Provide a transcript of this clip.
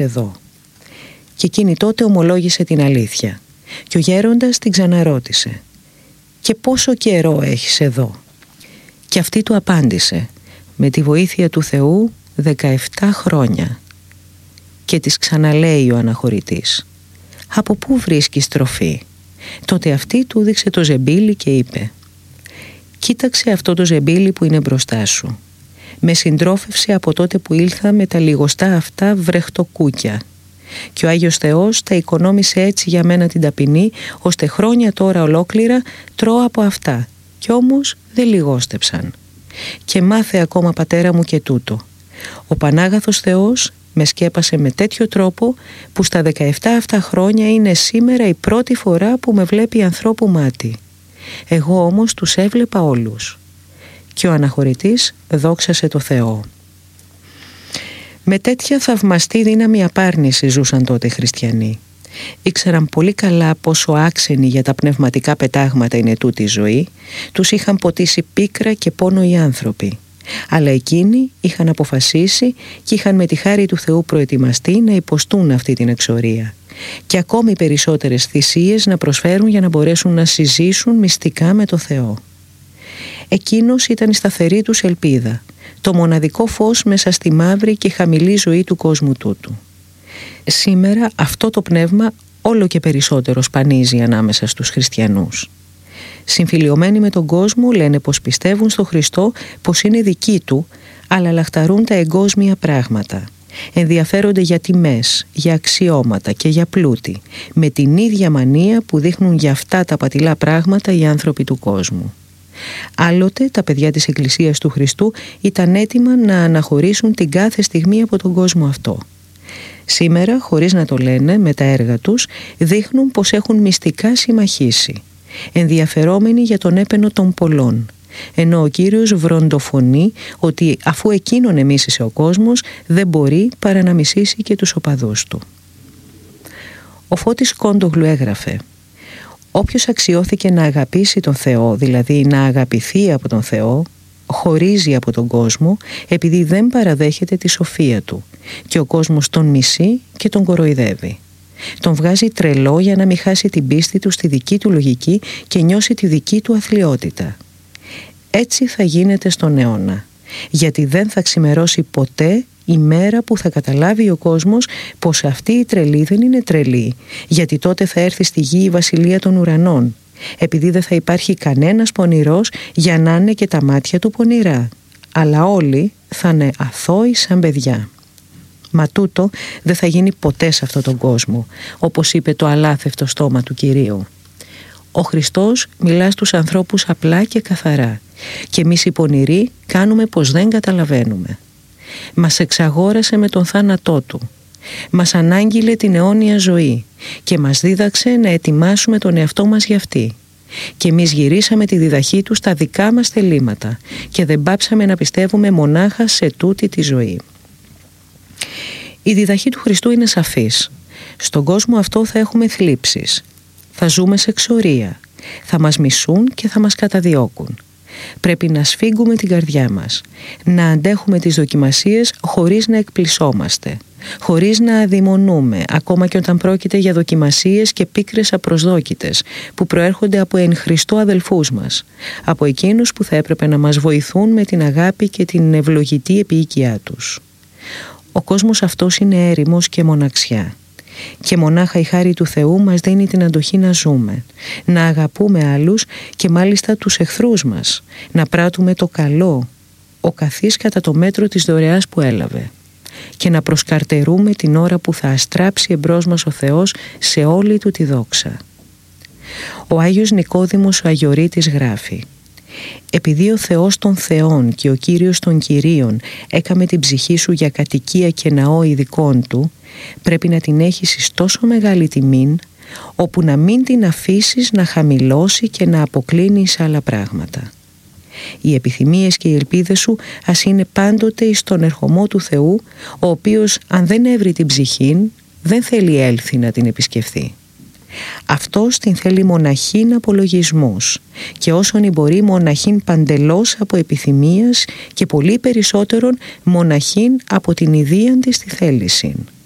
εδώ. Και εκείνη τότε ομολόγησε την αλήθεια. Και ο γέροντας την ξαναρώτησε: «Και πόσο καιρό έχεις εδώ?» Και αυτή του απάντησε: «Με τη βοήθεια του Θεού 17 χρόνια». Και της ξαναλέει ο αναχωρητής: «Από πού βρίσκεις τροφή?» Τότε αυτή του έδειξε το ζεμπίλι και είπε: «Κοίταξε αυτό το ζεμπίλι που είναι μπροστά σου. Με συντρόφευσε από τότε που ήλθα με τα λιγοστά αυτά βρεχτοκούκια. Και ο Άγιος Θεός τα οικονόμησε έτσι για μένα την ταπεινή, ώστε χρόνια τώρα ολόκληρα τρώω από αυτά, κι όμως δεν λιγόστεψαν. Και μάθε ακόμα, πατέρα μου, και τούτο. Ο Πανάγαθος Θεός με σκέπασε με τέτοιο τρόπο που στα 17 αυτά χρόνια είναι σήμερα η πρώτη φορά που με βλέπει ανθρώπου μάτι. Εγώ όμως τους έβλεπα όλους». Και ο αναχωρητής δόξασε το Θεό. Με τέτοια θαυμαστή δύναμη απάρνηση ζούσαν τότε οι χριστιανοί. Ήξεραν πολύ καλά πόσο άξενοι για τα πνευματικά πετάγματα είναι τούτη η ζωή. Τους είχαν ποτίσει πίκρα και πόνο οι άνθρωποι. Αλλά εκείνοι είχαν αποφασίσει και είχαν με τη χάρη του Θεού προετοιμαστεί να υποστούν αυτή την εξορία. Και ακόμη περισσότερες θυσίες να προσφέρουν για να μπορέσουν να συζήσουν μυστικά με το Θεό. Εκείνος ήταν η σταθερή τους ελπίδα, το μοναδικό φως μέσα στη μαύρη και χαμηλή ζωή του κόσμου τούτου. Σήμερα αυτό το πνεύμα όλο και περισσότερο σπανίζει ανάμεσα στους χριστιανούς. Συμφιλιωμένοι με τον κόσμο λένε πως πιστεύουν στο Χριστό, πως είναι δικοί του, αλλά λαχταρούν τα εγκόσμια πράγματα. Ενδιαφέρονται για τιμές, για αξιώματα και για πλούτη, με την ίδια μανία που δείχνουν για αυτά τα πατηλά πράγματα οι άνθρωποι του κόσμου. Άλλοτε τα παιδιά της Εκκλησίας του Χριστού ήταν έτοιμα να αναχωρήσουν την κάθε στιγμή από τον κόσμο αυτό. Σήμερα, χωρίς να το λένε, με τα έργα τους δείχνουν πως έχουν μυστικά συμμαχήσει, ενδιαφερόμενοι για τον έπαινο των πολλών, ενώ ο Κύριος βροντοφωνεί ότι αφού εκείνον εμίσησε ο κόσμος, δεν μπορεί παρά να μισήσει και τους οπαδούς του. Ο Φώτης Κόντογλου έγραφε: «Όποιος αξιώθηκε να αγαπήσει τον Θεό, δηλαδή να αγαπηθεί από τον Θεό, χωρίζει από τον κόσμο επειδή δεν παραδέχεται τη σοφία του και ο κόσμος τον μισεί και τον κοροϊδεύει. Τον βγάζει τρελό για να μην χάσει την πίστη του στη δική του λογική και νιώσει τη δική του αθλιότητα. Έτσι θα γίνεται στον αιώνα, γιατί δεν θα ξημερώσει ποτέ η μέρα που θα καταλάβει ο κόσμος πως αυτή η τρελή δεν είναι τρελή, γιατί τότε θα έρθει στη γη η βασιλεία των ουρανών, επειδή δεν θα υπάρχει κανένας πονηρός για να είναι και τα μάτια του πονηρά, αλλά όλοι θα είναι αθώοι σαν παιδιά. Μα τούτο δεν θα γίνει ποτέ σε αυτόν τον κόσμο, όπως είπε το αλάθευτο στόμα του Κυρίου. Ο Χριστός μιλά στους ανθρώπους απλά και καθαρά και εμείς οι πονηροί κάνουμε πως δεν καταλαβαίνουμε. Μας εξαγόρασε με τον θάνατό του. Μας ανάγγειλε την αιώνια ζωή και μας δίδαξε να ετοιμάσουμε τον εαυτό μας για αυτή. Και εμείς γυρίσαμε τη διδαχή του στα δικά μας θελήματα και δεν πάψαμε να πιστεύουμε μονάχα σε τούτη τη ζωή. Η διδαχή του Χριστού είναι σαφής. Στον κόσμο αυτό θα έχουμε θλίψεις. Θα ζούμε σε εξορία. Θα μας μισούν και θα μας καταδιώκουν. Πρέπει να σφίγγουμε την καρδιά μας, να αντέχουμε τις δοκιμασίες χωρίς να εκπλησόμαστε, χωρίς να αδειμονούμε, ακόμα και όταν πρόκειται για δοκιμασίες και πίκρες απροσδόκητες που προέρχονται από εν Χριστώ αδελφούς μας, από εκείνους που θα έπρεπε να μας βοηθούν με την αγάπη και την ευλογητή επίοικιά τους. Ο κόσμος αυτός είναι έρημος και μοναξιά. Και μονάχα η χάρη του Θεού μας δίνει την αντοχή να ζούμε, να αγαπούμε άλλους και μάλιστα τους εχθρούς μας, να πράττουμε το καλό, ο καθής κατά το μέτρο της δωρεάς που έλαβε, και να προσκαρτερούμε την ώρα που θα αστράψει εμπρός μας ο Θεός σε όλη του τη δόξα. Ο Άγιος Νικόδημος ο Αγιορείτης γράφει: «Επειδή ο Θεός των Θεών και ο Κύριος των Κυρίων έκαμε την ψυχή σου για κατοικία και ναό ειδικών του, πρέπει να την έχεις εις τόσο μεγάλη τιμήν, όπου να μην την αφήσεις να χαμηλώσει και να αποκλίνει σε άλλα πράγματα. Οι επιθυμίες και οι ελπίδες σου ας είναι πάντοτε εις τον ερχομό του Θεού, ο οποίος αν δεν έβρει την ψυχήν, δεν θέλει έλθει να την επισκεφθεί. Αυτός την θέλει μοναχήν απολογισμούς και όσον μπορεί μοναχήν παντελώς από επιθυμίας και πολύ περισσότερον μοναχήν από την ιδίαν της τη θέλησιν.